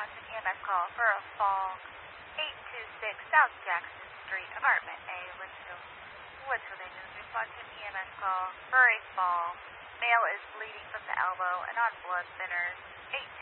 Response and EMS call for a fall 826 South Jackson Street, apartment A, Litchfield. Litchfield Agents Response and EMS call for a fall. Male is bleeding from the elbow and on blood thinners.